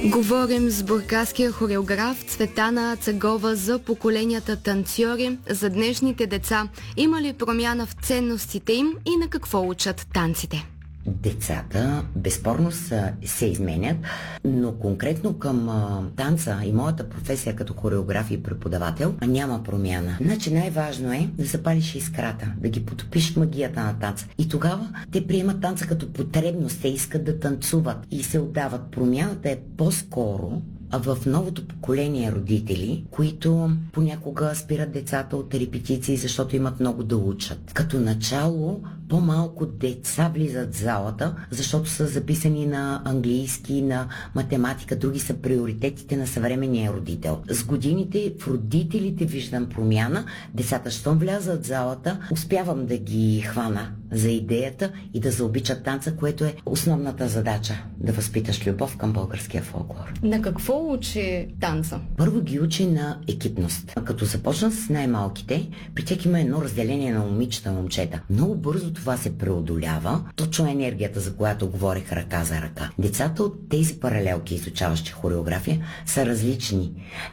Говорим с бургаския хореограф Цветана Цагова за поколенията танцори, за днешните деца. Има ли промяна в ценностите им и на какво учат танците? Децата безспорно се изменят, но конкретно към танца и моята професия като хореограф и преподавател няма промяна. Значи най-важно е да запалиш искрата, да ги потопиш магията на танца. И тогава те приемат танца като потребност, те искат да танцуват и се отдават. Промяната е по-скоро в новото поколение родители, които понякога спират децата от репетиции, защото имат много да учат. Като начало, по-малко деца влизат в залата, защото са записани на английски, на математика, други са приоритетите на съвременния родител. С годините в родителите виждам промяна, децата, щом влязат в залата, успявам да ги хвана за идеята и да заобичат танца, което е основната задача, да възпиташ любов към българския фолклор. На какво учи танца? Първо ги учи на екипност. Като започна с най-малките, при тях има едно разделение на момичета и момчета. Много бързо това се преодолява, точно енергията, за която говорих, ръка за ръка. Децата от тези паралелки, изучаващи хореография, са различни.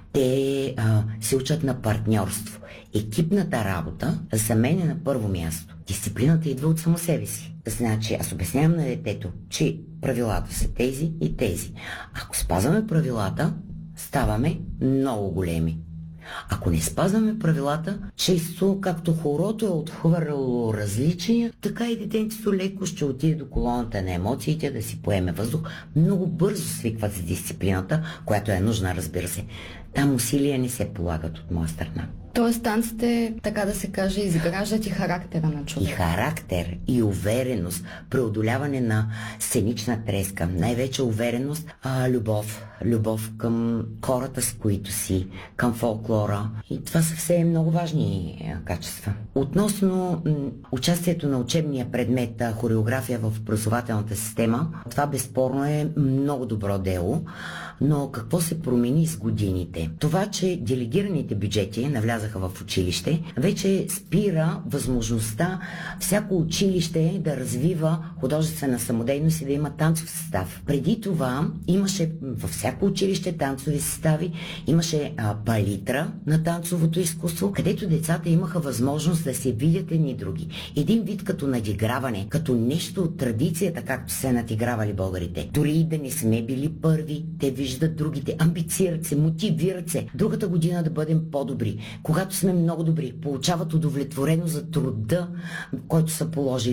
Те се учат на партньорство. Екипната работа за мен е на първо място. Дисциплината идва от само себе си. Значи, аз обяснявам на детето, че правилата са тези и тези. Ако спазваме правилата, ставаме много големи. Ако не спазваме правилата, често, както хорото е отхвърлило различия, така и детенцето леко ще отиде до колоната на емоциите, да си поеме въздух. Много бързо свикват с дисциплината, която е нужна, разбира се. Там усилия не се полагат от моя страна. Тоест танците, така да се каже, изграждат и характера на човек. И характер, и увереност, преодоляване на сценична треска, най-вече увереност, любов. Любов към хората, с които си, към фолклора. И това са все много важни качества. Относно участието на учебния предмет хореография в образователната система, това безспорно е много добро дело, но какво се промени с годините? Това, че делегираните бюджети навлязаха в училище, вече спира възможността всяко училище да развива художествена самодейност и да има танцов състав. Преди това имаше във всяко училище танцови състави, имаше палитра на танцовото изкуство, където децата имаха възможност да се видят едни други. Един вид като надиграване, като нещо от традицията, както се надигравали българите. Дори и да не сме били първи, те виждат другите, амбицират се, мотивират се. Другата година да бъдем по-добри. Когато сме много добри, получават удовлетворено за труда, който са положили.